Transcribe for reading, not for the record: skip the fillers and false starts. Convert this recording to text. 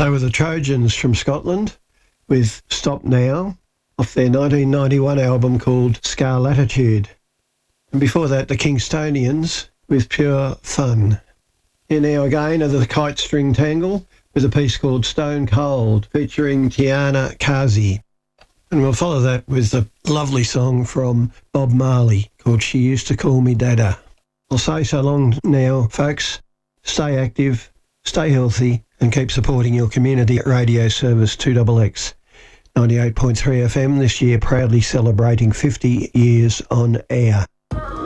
They were the Trojans from Scotland with Stop Now off their 1991 album called Scar Latitude. And before that, the Kingstonians with Pure Fun. Here now again are the Kite String Tangle with a piece called Stone Cold featuring Tiana Kazi. And we'll follow that with a lovely song from Bob Marley called She Used to Call Me Dada. I'll say so long now, folks. Stay active, stay healthy, and keep supporting your community radio service 2XX 98.3 FM this year, proudly celebrating 50 years on air.